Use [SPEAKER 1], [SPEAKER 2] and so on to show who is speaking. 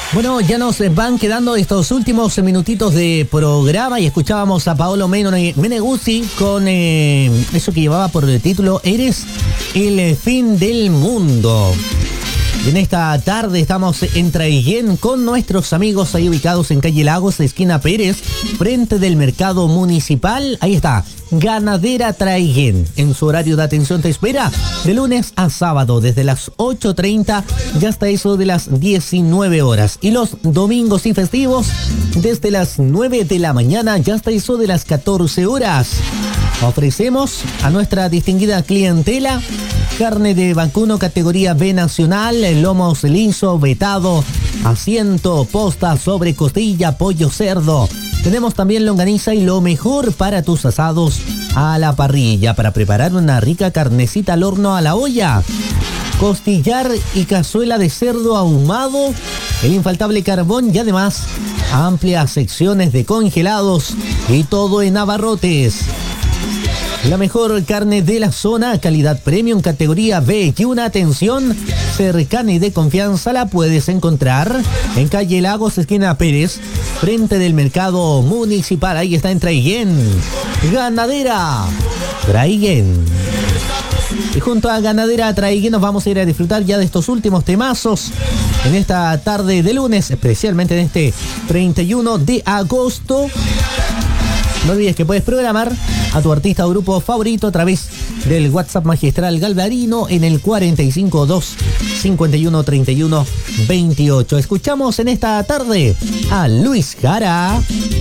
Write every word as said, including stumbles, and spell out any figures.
[SPEAKER 1] Bueno, ya nos van quedando estos últimos minutitos de programa y escuchábamos a Paolo Mene- Meneguzzi con eh, eso que llevaba por el título Eres el fin del mundo. Y en esta tarde estamos en Traiguén con nuestros amigos ahí ubicados en calle Lagos, esquina Pérez, frente del mercado municipal. Ahí está, Ganadera Traiguén. En su horario de atención te espera de lunes a sábado desde las ocho treinta y hasta eso de las diecinueve horas. Y los domingos y festivos desde las nueve de la mañana y hasta eso de las catorce horas. Ofrecemos a nuestra distinguida clientela carne de vacuno categoría B nacional, lomos liso, vetado, asiento, posta, sobre costilla, pollo, cerdo. Tenemos también longaniza y lo mejor para tus asados a la parrilla, para preparar una rica carnecita al horno a la olla. Costillar y cazuela de cerdo ahumado, el infaltable carbón y además amplias secciones de congelados y todo en abarrotes. La mejor carne de la zona, calidad premium, categoría B y una atención cercana y de confianza la puedes encontrar en calle Lagos, esquina Pérez, frente del mercado municipal. Ahí está en Traiguén, Ganadera Traiguén. Y junto a Ganadera Traiguén nos vamos a ir a disfrutar ya de estos últimos temazos en esta tarde de lunes, especialmente en este treinta y uno de agosto. No olvides que puedes programar a tu artista o grupo favorito a través del WhatsApp magistral Galvarino en el cuarenta y cinco dos cincuenta y uno treinta y uno veintiocho. Escuchamos en esta tarde a Luis Jara.